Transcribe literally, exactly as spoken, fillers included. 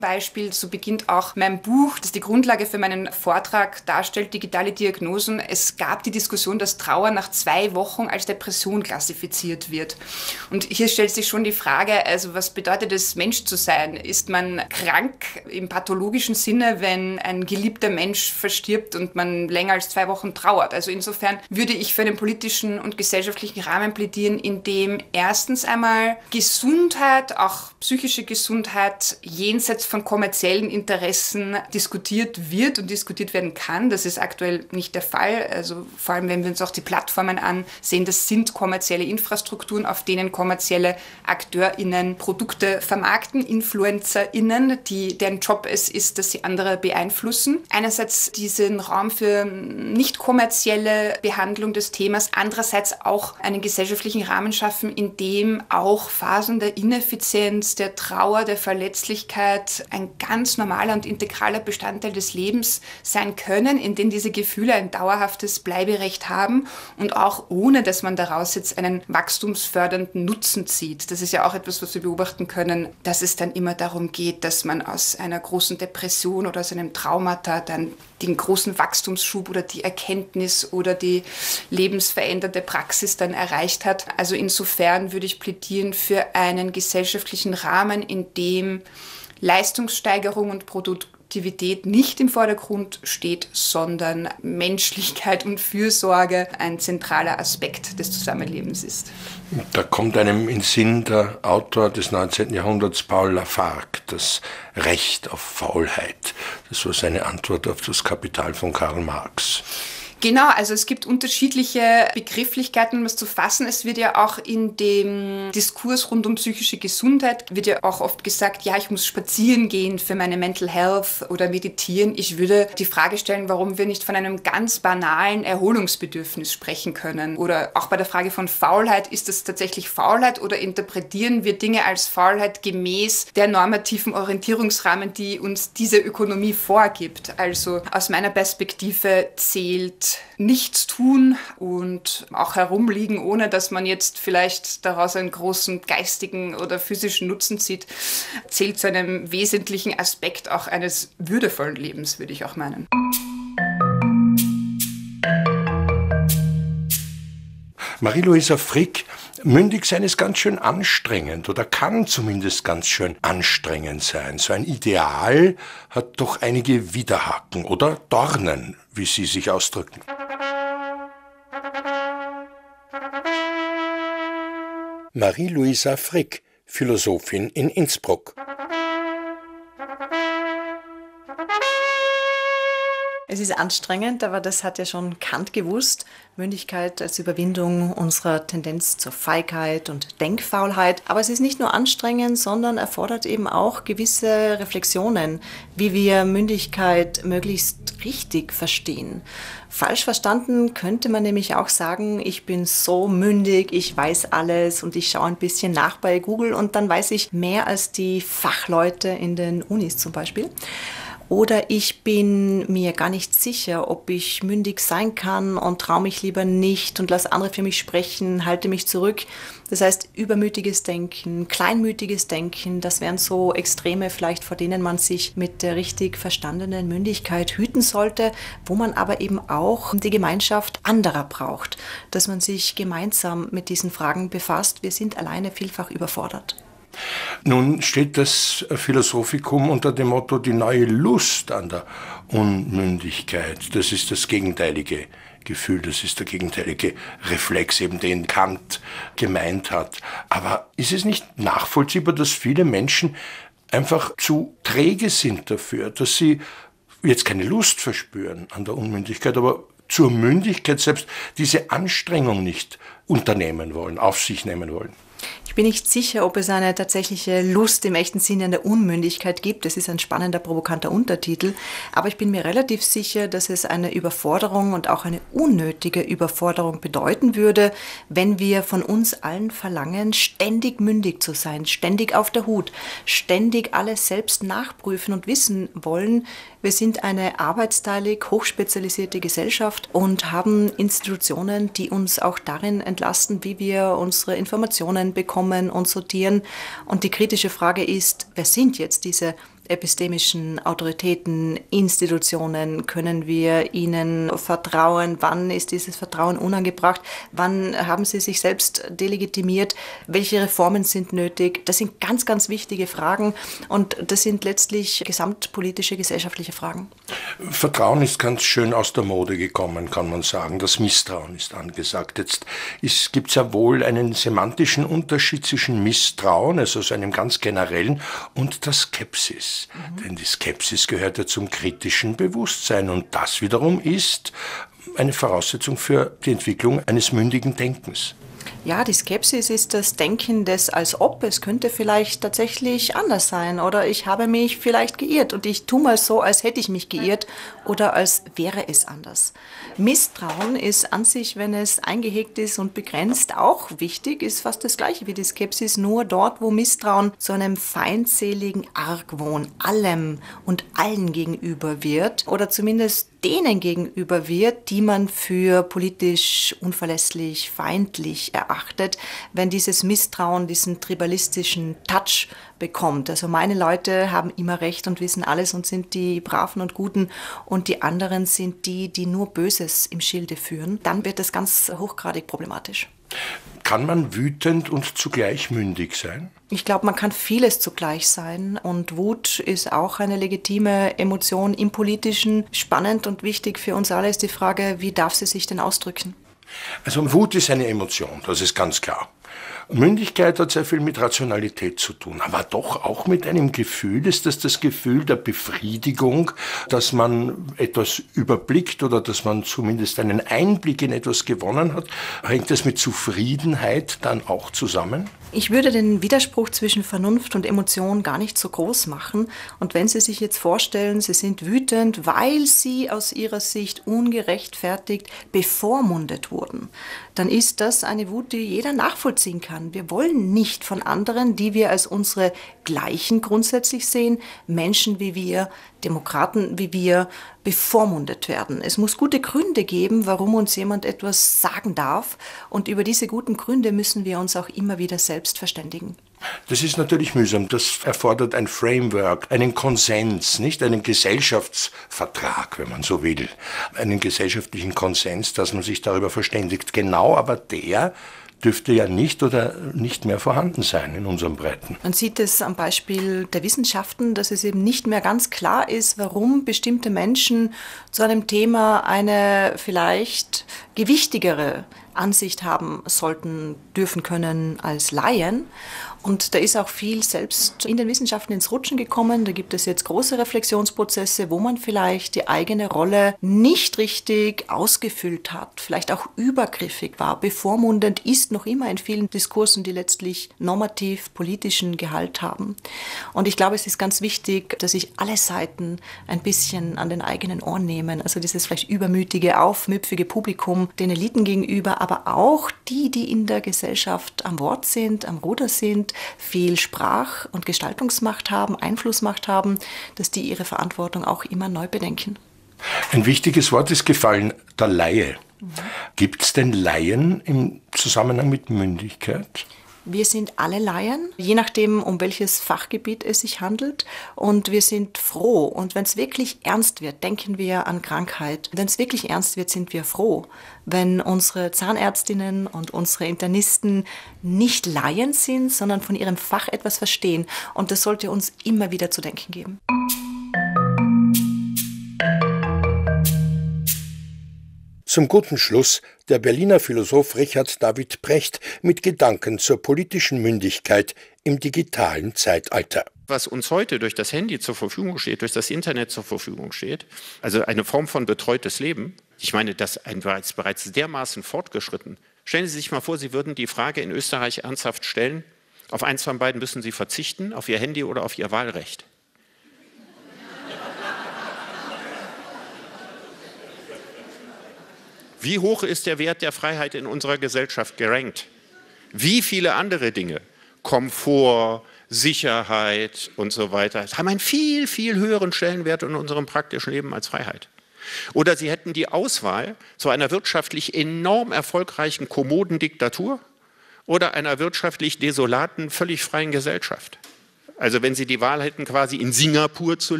Beispiel, so beginnt auch mein Buch, das die Grundlage für meinen Vortrag darstellt, digitale Diagnosen. Es gab die Diskussion, dass Trauer nach zwei Wochen als Depression klassifiziert wird. Und hier stellt sich schon die Frage, also was bedeutet es, Mensch zu sein? Ist man krank im pathologischen Sinne, wenn ein geliebter Mensch verstirbt und man länger als zwei Wochen trauert? Also insofern würde ich für einen politischen und gesellschaftlichen Rahmen plädieren, in dem erstens einmal Gesundheit, auch psychische Gesundheit, jenseits von kommerziellen Interessen diskutiert wird und diskutiert werden kann. Das ist aktuell nicht der Fall. Also vor allem, wenn wir uns auch die Plattformen ansehen, das sind kommerzielle Infrastrukturen, auf denen kommerzielle AkteurInnen Produkte vermarkten, InfluencerInnen, die, deren Job es ist, dass sie andere beeinflussen. Einerseits diesen Raum für nicht kommerzielle Behandlung des Themas, andererseits auch einen gesellschaftlichen Rahmen schaffen, in dem auch Phasen der Ineffizienz, der Trauer, der Verletzlichkeit ein ganz normaler und integraler Bestandteil des Lebens sein können, in denen diese Gefühle ein dauerhaftes Bleiberecht haben und auch ohne, dass man daraus jetzt einen wachstumsfördernden Nutzen zieht. Das ist ja auch etwas, was wir beobachten können, dass es dann immer darum geht, dass man aus einer großen Depression oder aus einem Traumata dann den großen Wachstumsschub oder die Erkenntnis oder die lebensverändernde Praxis dann erreicht hat. Also insofern würde ich plädieren für einen gesellschaftlichen Rahmen, in dem Leistungssteigerung und Produktivität nicht im Vordergrund steht, sondern Menschlichkeit und Fürsorge ein zentraler Aspekt des Zusammenlebens ist. Da kommt einem in Sinn der Autor des neunzehnten Jahrhunderts, Paul Lafargue, das Recht auf Faulheit. Das war seine Antwort auf das Kapital von Karl Marx. Genau, also es gibt unterschiedliche Begrifflichkeiten, um es zu fassen. Es wird ja auch in dem Diskurs rund um psychische Gesundheit, wird ja auch oft gesagt, ja, ich muss spazieren gehen für meine Mental Health oder meditieren. Ich würde die Frage stellen, warum wir nicht von einem ganz banalen Erholungsbedürfnis sprechen können. Oder auch bei der Frage von Faulheit, ist es tatsächlich Faulheit oder interpretieren wir Dinge als Faulheit gemäß der normativen Orientierungsrahmen, die uns diese Ökonomie vorgibt? Also aus meiner Perspektive zählt nichts tun und auch herumliegen, ohne dass man jetzt vielleicht daraus einen großen geistigen oder physischen Nutzen zieht, zählt zu einem wesentlichen Aspekt auch eines würdevollen Lebens, würde ich auch meinen. Marie-Louisa Frick, mündig sein ist ganz schön anstrengend oder kann zumindest ganz schön anstrengend sein. So ein Ideal hat doch einige Widerhaken oder Dornen, wie Sie sich ausdrücken. Marie-Louisa Frick, Philosophin in Innsbruck. Es ist anstrengend, aber das hat ja schon Kant gewusst. Mündigkeit als Überwindung unserer Tendenz zur Feigheit und Denkfaulheit. Aber es ist nicht nur anstrengend, sondern erfordert eben auch gewisse Reflexionen, wie wir Mündigkeit möglichst richtig verstehen. Falsch verstanden könnte man nämlich auch sagen, ich bin so mündig, ich weiß alles und ich schaue ein bisschen nach bei Google und dann weiß ich mehr als die Fachleute in den Unis zum Beispiel. Oder ich bin mir gar nicht sicher, ob ich mündig sein kann und traue mich lieber nicht und lasse andere für mich sprechen, halte mich zurück. Das heißt, übermütiges Denken, kleinmütiges Denken, das wären so Extreme vielleicht, vor denen man sich mit der richtig verstandenen Mündigkeit hüten sollte, wo man aber eben auch die Gemeinschaft anderer braucht, dass man sich gemeinsam mit diesen Fragen befasst. Wir sind alleine vielfach überfordert. Nun steht das Philosophikum unter dem Motto die neue Lust an der Unmündigkeit. Das ist das gegenteilige Gefühl, das ist der gegenteilige Reflex, eben den Kant gemeint hat. Aber ist es nicht nachvollziehbar, dass viele Menschen einfach zu träge sind dafür, dass sie jetzt keine Lust verspüren an der Unmündigkeit, aber zur Mündigkeit selbst diese Anstrengung nicht unternehmen wollen, auf sich nehmen wollen? Ich bin nicht sicher, ob es eine tatsächliche Lust im echten Sinne an der Unmündigkeit gibt. Das ist ein spannender, provokanter Untertitel. Aber ich bin mir relativ sicher, dass es eine Überforderung und auch eine unnötige Überforderung bedeuten würde, wenn wir von uns allen verlangen, ständig mündig zu sein, ständig auf der Hut, ständig alles selbst nachprüfen und wissen wollen. Wir sind eine arbeitsteilig, hochspezialisierte Gesellschaft und haben Institutionen, die uns auch darin entlasten, wie wir unsere Informationen bekommen und sortieren. Und die kritische Frage ist, wer sind jetzt diese epistemischen Autoritäten, Institutionen? Können wir ihnen vertrauen? Wann ist dieses Vertrauen unangebracht? Wann haben sie sich selbst delegitimiert? Welche Reformen sind nötig? Das sind ganz, ganz wichtige Fragen und das sind letztlich gesamtpolitische, gesellschaftliche Fragen. Vertrauen ist ganz schön aus der Mode gekommen, kann man sagen. Das Misstrauen ist angesagt. Jetzt gibt es ja wohl einen semantischen Unterschied zwischen Misstrauen, also so einem ganz generellen, und der Skepsis. Mhm. Denn die Skepsis gehört ja zum kritischen Bewusstsein und das wiederum ist eine Voraussetzung für die Entwicklung eines mündigen Denkens. Ja, die Skepsis ist das Denken des als ob, es könnte vielleicht tatsächlich anders sein oder ich habe mich vielleicht geirrt und ich tue mal so, als hätte ich mich geirrt oder als wäre es anders. Misstrauen ist an sich, wenn es eingehegt ist und begrenzt, auch wichtig, ist fast das Gleiche wie die Skepsis, nur dort, wo Misstrauen zu einem feindseligen Argwohn allem und allen gegenüber wird oder zumindest denen gegenüber wird, die man für politisch unverlässlich, feindlich erachtet, wenn dieses Misstrauen diesen tribalistischen Touch bekommt. Also meine Leute haben immer recht und wissen alles und sind die Braven und Guten und die anderen sind die, die nur Böses im Schilde führen. Dann wird das ganz hochgradig problematisch. Kann man wütend und zugleich mündig sein? Ich glaube, man kann vieles zugleich sein und Wut ist auch eine legitime Emotion im Politischen. Spannend und wichtig für uns alle ist die Frage, wie darf sie sich denn ausdrücken? Also Wut ist eine Emotion, das ist ganz klar. Mündigkeit hat sehr viel mit Rationalität zu tun, aber doch auch mit einem Gefühl. Ist das das Gefühl der Befriedigung, dass man etwas überblickt oder dass man zumindest einen Einblick in etwas gewonnen hat? Hängt das mit Zufriedenheit dann auch zusammen? Ich würde den Widerspruch zwischen Vernunft und Emotion gar nicht so groß machen. Und wenn Sie sich jetzt vorstellen, Sie sind wütend, weil Sie aus Ihrer Sicht ungerechtfertigt bevormundet wurden, dann ist das eine Wut, die jeder nachvollziehen kann. Wir wollen nicht von anderen, die wir als unsere Gleichen grundsätzlich sehen, Menschen wie wir, Demokraten wie wir, bevormundet werden. Es muss gute Gründe geben, warum uns jemand etwas sagen darf. Und über diese guten Gründe müssen wir uns auch immer wieder selbst verständigen. Das ist natürlich mühsam. Das erfordert ein Framework, einen Konsens, nicht einen Gesellschaftsvertrag, wenn man so will. Einen gesellschaftlichen Konsens, dass man sich darüber verständigt. Genau, aber der dürfte ja nicht oder nicht mehr vorhanden sein in unseren Breiten. Man sieht es am Beispiel der Wissenschaften, dass es eben nicht mehr ganz klar ist, warum bestimmte Menschen zu einem Thema eine vielleicht gewichtigere Ansicht haben sollten, dürfen können als Laien. Und da ist auch viel selbst in den Wissenschaften ins Rutschen gekommen. Da gibt es jetzt große Reflexionsprozesse, wo man vielleicht die eigene Rolle nicht richtig ausgefüllt hat, vielleicht auch übergriffig war. Bevormundend ist noch immer in vielen Diskursen, die letztlich normativ politischen Gehalt haben. Und ich glaube, es ist ganz wichtig, dass sich alle Seiten ein bisschen an den eigenen Ohren nehmen. Also dieses vielleicht übermütige, aufmüpfige Publikum den Eliten gegenüber, aber auch die, die in der Gesellschaft am Wort sind, am Ruder sind, viel Sprach- und Gestaltungsmacht haben, Einflussmacht haben, dass die ihre Verantwortung auch immer neu bedenken. Ein wichtiges Wort ist gefallen, der Laie. Mhm. Gibt es denn Laien im Zusammenhang mit Mündigkeit? Wir sind alle Laien, je nachdem, um welches Fachgebiet es sich handelt. Und wir sind froh. Und wenn es wirklich ernst wird, denken wir an Krankheit. Wenn es wirklich ernst wird, sind wir froh. Wenn unsere Zahnärztinnen und unsere Internisten nicht Laien sind, sondern von ihrem Fach etwas verstehen. Und das sollte uns immer wieder zu denken geben. Zum guten Schluss der Berliner Philosoph Richard David Precht mit Gedanken zur politischen Mündigkeit im digitalen Zeitalter. Was uns heute durch das Handy zur Verfügung steht, durch das Internet zur Verfügung steht, also eine Form von betreutes Leben, ich meine, das ist bereits dermaßen fortgeschritten. Stellen Sie sich mal vor, Sie würden die Frage in Österreich ernsthaft stellen, auf eins von beiden müssen Sie verzichten, auf Ihr Handy oder auf Ihr Wahlrecht. Wie hoch ist der Wert der Freiheit in unserer Gesellschaft gerankt? Wie viele andere Dinge, Komfort, Sicherheit und so weiter, haben einen viel, viel höheren Stellenwert in unserem praktischen Leben als Freiheit. Oder Sie hätten die Auswahl zu einer wirtschaftlich enorm erfolgreichen, kommoden Diktatur oder einer wirtschaftlich desolaten, völlig freien Gesellschaft. Also wenn Sie die Wahl hätten, quasi in Singapur zu